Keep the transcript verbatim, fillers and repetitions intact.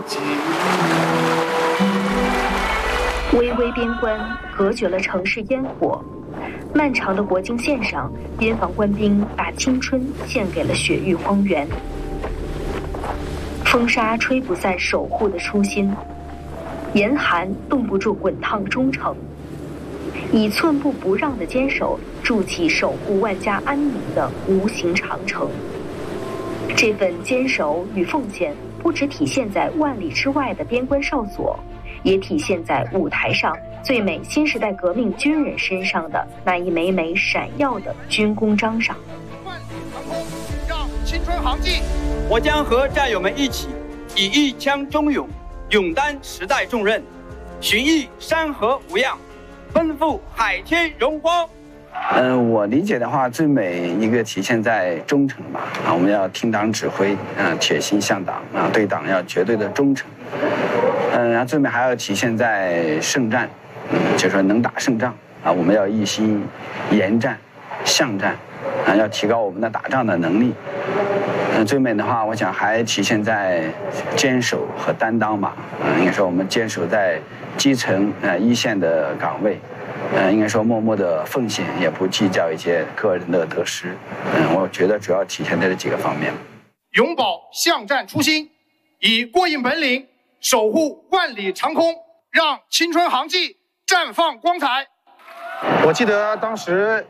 巍巍边关隔绝了城市烟火，漫长的国境线上，边防官兵把青春献给了雪域荒原。风沙吹不散守护的初心，严寒冻不住滚烫忠诚，以寸步不让的坚守筑起守护万家安宁的无形长城。这份坚守与奉献不只体现在万里之外的边关哨所，也体现在舞台上最美新时代革命军人身上的那一枚枚闪耀的军功章上。 万里长空，让青春航迹。 我将和战友们一起，以一腔忠勇，勇担时代重任，寻绎山河无恙，奔赴海天荣光。 嗯、呃，我理解的话，最美一个体现在忠诚吧。啊，我们要听党指挥，啊，铁心向党，啊，对党要绝对的忠诚。嗯，然后最美还要体现在胜战，嗯，就是说能打胜仗啊，我们要一心严战、巷战，啊，要提高我们的打仗的能力。嗯，最美的话，我想还体现在坚守和担当吧。嗯，应该说我们坚守在基层呃一线的岗位。嗯，应该说默默的奉献，也不计较一些个人的得失。嗯，我觉得主要体现在这几个方面。 永葆巷战初心，以过硬本领守护万里长空，让青春航迹绽放光彩。 我记得当时